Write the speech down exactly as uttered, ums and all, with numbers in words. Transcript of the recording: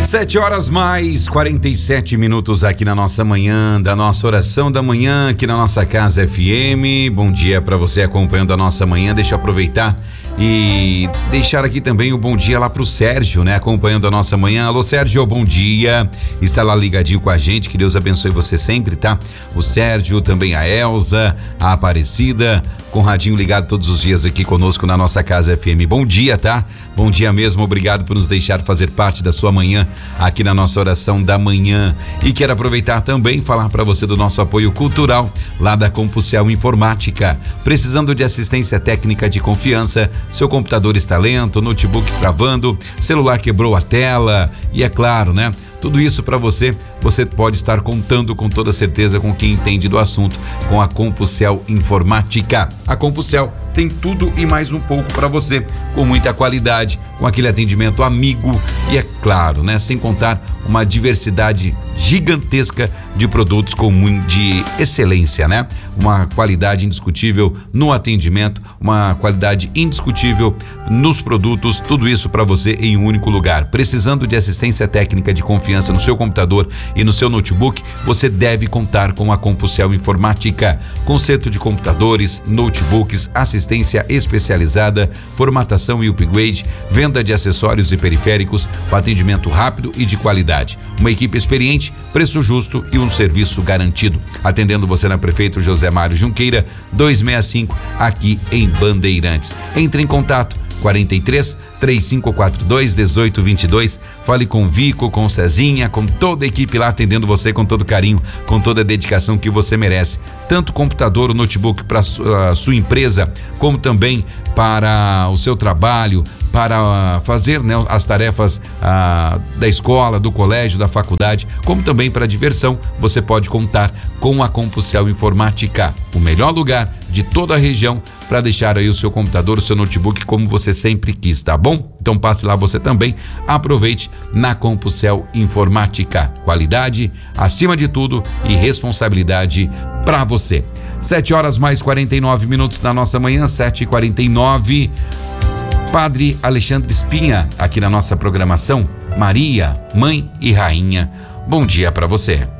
Sete horas mais quarenta e sete minutos aqui na nossa manhã, da nossa oração da manhã, aqui na nossa Casa F M. Bom dia para você acompanhando a nossa manhã. Deixa eu aproveitar e deixar aqui também o bom dia lá pro Sérgio, né? Acompanhando a nossa manhã. Alô, Sérgio, bom dia. Está lá ligadinho com a gente, que Deus abençoe você sempre, tá? O Sérgio, também a Elza, a Aparecida, com o radinho ligado todos os dias aqui conosco na nossa Casa F M. Bom dia, tá? Bom dia mesmo, obrigado por nos deixar fazer parte da sua manhã aqui na nossa oração da manhã. E quero aproveitar também falar para você do nosso apoio cultural lá da Compulsel Informática. Precisando de assistência técnica de confiança, seu computador está lento, notebook travando, celular quebrou a tela e é claro, né? Tudo isso para você, você pode estar contando com toda certeza com quem entende do assunto, com a Compulsel Informática. A Compulsel tem tudo e mais um pouco para você, com muita qualidade, com aquele atendimento amigo e é claro, né, sem contar uma diversidade gigantesca de produtos com de excelência, né? Uma qualidade indiscutível no atendimento, uma qualidade indiscutível nos produtos, tudo isso para você em um único lugar. Precisando de assistência técnica de confiança no seu computador e no seu notebook, você deve contar com a Compulsel Informática. Conserto de computadores, notebooks, assistência especializada, formatação e upgrade, venda de acessórios e periféricos, com atendimento rápido e de qualidade. Uma equipe experiente, preço justo e um serviço garantido. Atendendo você na Prefeito José Mário Junqueira, duzentos e sessenta e cinco, aqui em Bandeirantes. Entre em contato quarenta e três, três cinco quatro dois, dezoito vinte e dois. Fale com o Vico, com o Cezinha, com toda a equipe lá atendendo você com todo carinho, com toda a dedicação que você merece. Tanto computador ou notebook para a sua empresa, como também para o seu trabalho, para fazer, né, as tarefas ah, da escola, do colégio, da faculdade, como também para diversão, você pode contar com a Compulsel Informática, o melhor lugar de toda a região para deixar aí o seu computador, o seu notebook como você sempre quis, tá bom? Então passe lá você também, aproveite na Compulsel Informática. Qualidade acima de tudo e responsabilidade para você. Sete horas mais quarenta e nove minutos na nossa manhã, sete e quarenta e nove. Padre Alexandre Espinha, aqui na nossa programação, Maria, Mãe e Rainha. Bom dia para você.